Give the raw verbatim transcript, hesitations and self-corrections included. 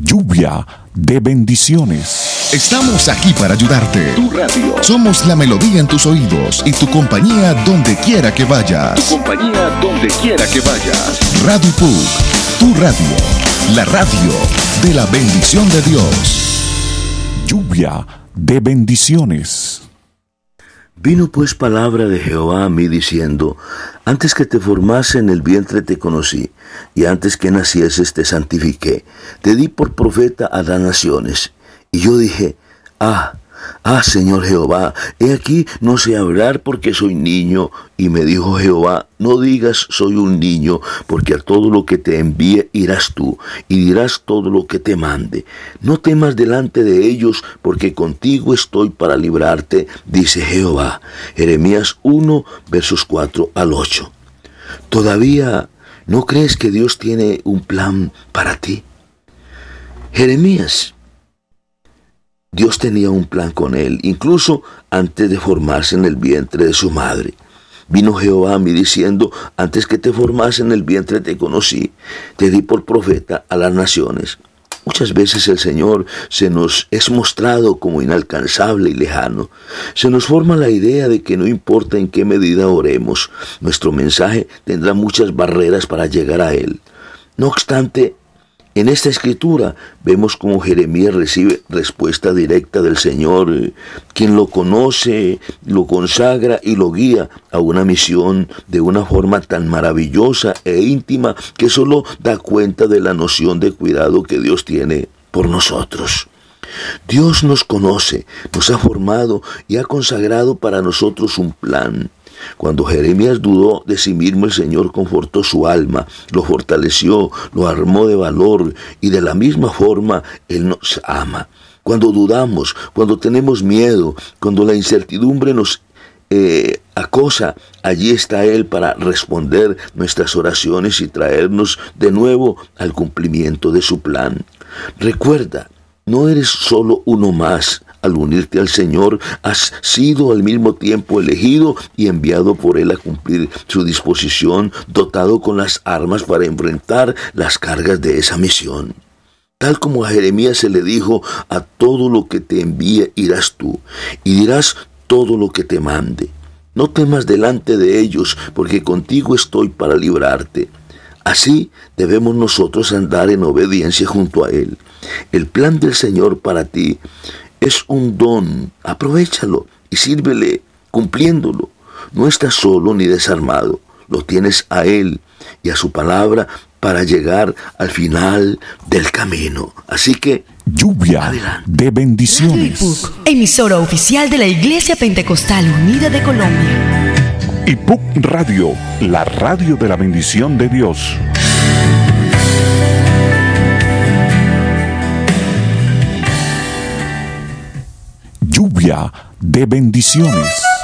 Lluvia de bendiciones. Estamos aquí para ayudarte. Tu radio. Somos la melodía en tus oídos y tu compañía donde quiera que vayas. Tu compañía donde quiera que vayas. Radio P U C, tu radio. La radio de la bendición de Dios. Lluvia de bendiciones. Vino pues palabra de Jehová a mí diciendo: antes que te formase en el vientre te conocí, y antes que nacieses te santifiqué, te di por profeta a las naciones. Y yo dije: ah, ah, Señor Jehová, he aquí no sé hablar porque soy niño. Y me dijo Jehová: no digas soy un niño, porque a todo lo que te envíe irás tú, y dirás todo lo que te mande. No temas delante de ellos, porque contigo estoy para librarte, dice Jehová. Jeremías uno, versos cuatro al ocho. ¿Todavía no crees que Dios tiene un plan para ti? Jeremías, Dios tenía un plan con él, incluso antes de formarse en el vientre de su madre. Vino Jehová a mí diciendo: antes que te formase en el vientre te conocí, te di por profeta a las naciones. Muchas veces el Señor se nos es mostrado como inalcanzable y lejano. Se nos forma la idea de que no importa en qué medida oremos, nuestro mensaje tendrá muchas barreras para llegar a Él. No obstante, en esta escritura vemos cómo Jeremías recibe respuesta directa del Señor, quien lo conoce, lo consagra y lo guía a una misión de una forma tan maravillosa e íntima que solo da cuenta de la noción de cuidado que Dios tiene por nosotros. Dios nos conoce, nos ha formado y ha consagrado para nosotros un plan. Cuando Jeremías dudó de sí mismo, el Señor confortó su alma, lo fortaleció, lo armó de valor, y de la misma forma Él nos ama. Cuando dudamos, cuando tenemos miedo, cuando la incertidumbre nos eh, acosa, allí está Él para responder nuestras oraciones y traernos de nuevo al cumplimiento de su plan. Recuerda, no eres solo uno más. Al unirte al Señor, has sido al mismo tiempo elegido y enviado por Él a cumplir su disposición, dotado con las armas para enfrentar las cargas de esa misión. Tal como a Jeremías se le dijo: a todo lo que te envíe irás tú, y dirás todo lo que te mande. No temas delante de ellos, porque contigo estoy para librarte. Así debemos nosotros andar en obediencia junto a Él. El plan del Señor para ti es un don, aprovéchalo y sírvele cumpliéndolo. No estás solo ni desarmado, lo tienes a Él y a su palabra para llegar al final del camino. Así que, lluvia adelante. De bendiciones. Radio I P U C, emisora oficial de la Iglesia Pentecostal Unida de Colombia. I P U C Radio, la radio de la bendición de Dios. Lluvia de bendiciones.